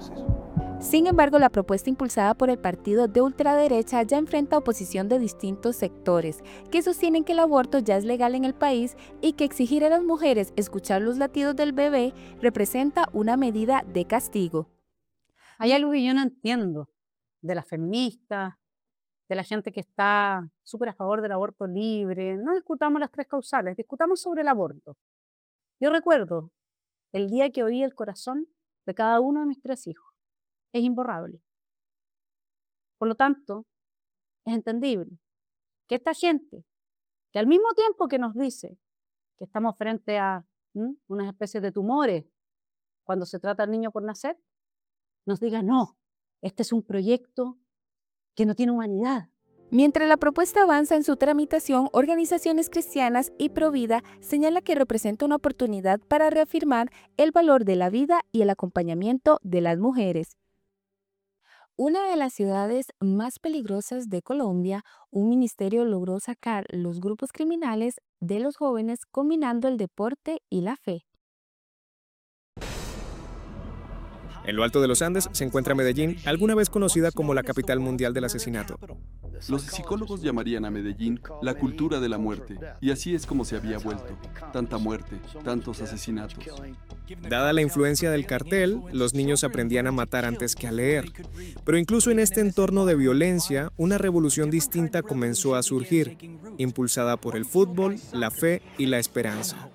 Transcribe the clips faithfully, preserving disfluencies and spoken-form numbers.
Sin embargo, la propuesta impulsada por el partido de ultraderecha ya enfrenta oposición de distintos sectores, que sostienen que el aborto ya es legal en el país y que exigir a las mujeres escuchar los latidos del bebé representa una medida de castigo. Hay algo que yo no entiendo de las feministas, de la gente que está súper a favor del aborto libre. No discutamos las tres causales, discutamos sobre el aborto. Yo recuerdo el día que oí el corazón de cada uno de mis tres hijos. Es imborrable. Por lo tanto, es entendible que esta gente, que al mismo tiempo que nos dice que estamos frente a ¿m? unas especies de tumores cuando se trata al niño por nacer, nos diga no, este es un proyecto que no tiene humanidad. Mientras la propuesta avanza en su tramitación, organizaciones cristianas y Provida señala que representa una oportunidad para reafirmar el valor de la vida y el acompañamiento de las mujeres. Una de las ciudades más peligrosas de Colombia, un ministerio logró sacar los grupos criminales de los jóvenes combinando el deporte y la fe. En lo alto de los Andes se encuentra Medellín, alguna vez conocida como la capital mundial del asesinato. Los psicólogos llamarían a Medellín la cultura de la muerte, y así es como se había vuelto. Tanta muerte, tantos asesinatos. Dada la influencia del cartel, los niños aprendían a matar antes que a leer. Pero incluso en este entorno de violencia, una revolución distinta comenzó a surgir, impulsada por el fútbol, la fe y la esperanza.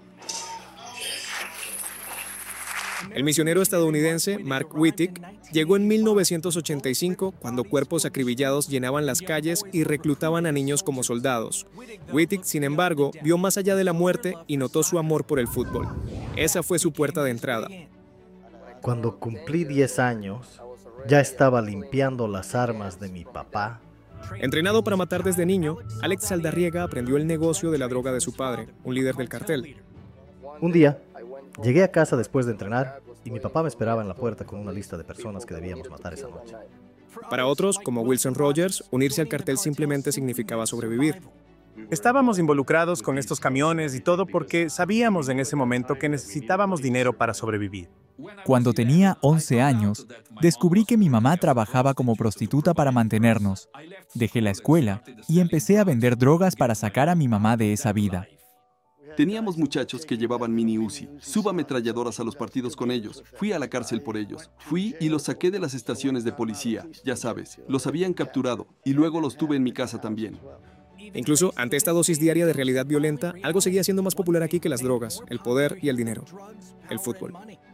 El misionero estadounidense Mark Wittig llegó en mil novecientos ochenta y cinco cuando cuerpos acribillados llenaban las calles y reclutaban a niños como soldados. Wittig, sin embargo, vio más allá de la muerte y notó su amor por el fútbol. Esa fue su puerta de entrada. Cuando cumplí diez años, ya estaba limpiando las armas de mi papá. Entrenado para matar desde niño, Alex Saldarriega aprendió el negocio de la droga de su padre, un líder del cartel. Un día, llegué a casa después de entrenar y mi papá me esperaba en la puerta con una lista de personas que debíamos matar esa noche. Para otros, como Wilson Rogers, unirse al cartel simplemente significaba sobrevivir. Estábamos involucrados con estos camiones y todo porque sabíamos en ese momento que necesitábamos dinero para sobrevivir. Cuando tenía once años, descubrí que mi mamá trabajaba como prostituta para mantenernos. Dejé la escuela y empecé a vender drogas para sacar a mi mamá de esa vida. Teníamos muchachos que llevaban mini Uzi, subametralladoras a los partidos con ellos. Fui a la cárcel por ellos. Fui y los saqué de las estaciones de policía. Ya sabes, los habían capturado y luego los tuve en mi casa también. Incluso ante esta dosis diaria de realidad violenta, algo seguía siendo más popular aquí que las drogas, el poder y el dinero: el fútbol.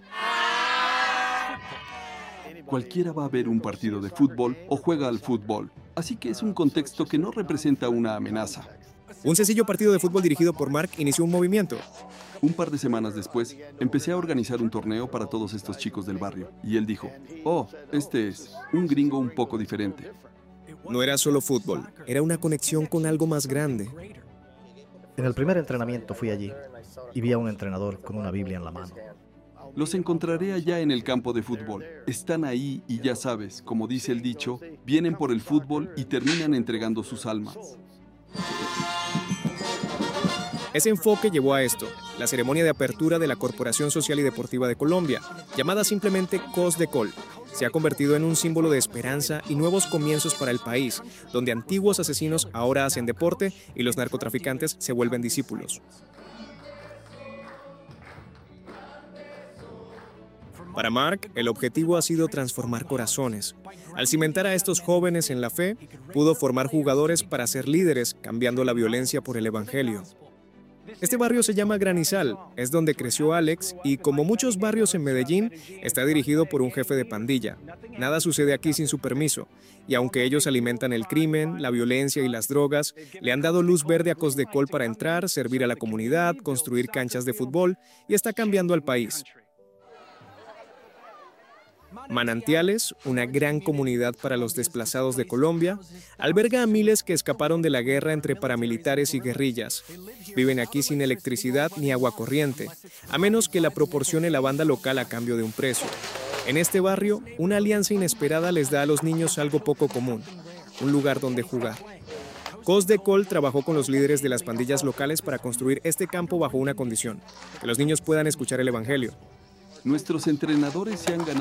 Cualquiera va a ver un partido de fútbol o juega al fútbol, así que es un contexto que no representa una amenaza. Un sencillo partido de fútbol dirigido por Mark inició un movimiento. Un par de semanas después, empecé a organizar un torneo para todos estos chicos del barrio. Y él dijo, oh, este es un gringo un poco diferente. No era solo fútbol, era una conexión con algo más grande. En el primer entrenamiento fui allí y vi a un entrenador con una Biblia en la mano. Los encontraré allá en el campo de fútbol. Están ahí y ya sabes, como dice el dicho, vienen por el fútbol y terminan entregando sus almas. Ese enfoque llevó a esto, la ceremonia de apertura de la Corporación Social y Deportiva de Colombia, llamada simplemente Cos de Col. Se ha convertido en un símbolo de esperanza y nuevos comienzos para el país, donde antiguos asesinos ahora hacen deporte y los narcotraficantes se vuelven discípulos. Para Mark, el objetivo ha sido transformar corazones. Al cimentar a estos jóvenes en la fe, pudo formar jugadores para ser líderes, cambiando la violencia por el evangelio. Este barrio se llama Granizal, es donde creció Alex y, como muchos barrios en Medellín, está dirigido por un jefe de pandilla. Nada sucede aquí sin su permiso, y aunque ellos alimentan el crimen, la violencia y las drogas, le han dado luz verde a Cos de Col para entrar, servir a la comunidad, construir canchas de fútbol y está cambiando al país. Manantiales, una gran comunidad para los desplazados de Colombia, alberga a miles que escaparon de la guerra entre paramilitares y guerrillas. Viven aquí sin electricidad ni agua corriente, a menos que la proporcione la banda local a cambio de un precio. En este barrio, una alianza inesperada les da a los niños algo poco común: un lugar donde jugar. Cos de Col trabajó con los líderes de las pandillas locales para construir este campo bajo una condición: que los niños puedan escuchar el evangelio. Nuestros entrenadores se han ganado